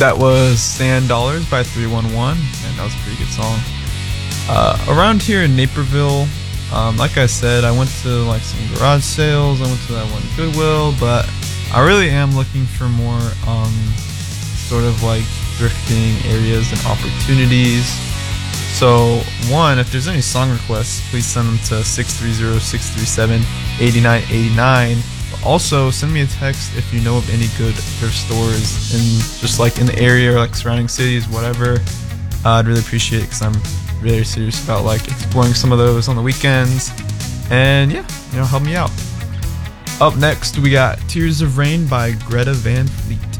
That was Sand Dollars by 311, and that was a pretty good song. Around here in Naperville, like I said, I went to like some garage sales. I went to that one Goodwill, but I really am looking for more sort of like thrifting areas and opportunities. So one, if there's any song requests, please send them to 630-637-8989. But also send me a text if you know of any good thrift stores in just like in the area or like surrounding cities, whatever. I'd really appreciate it because I'm really serious about like exploring some of those on the weekends. And yeah, help me out. Up next we got Tears of Rain by Greta Van Fleet.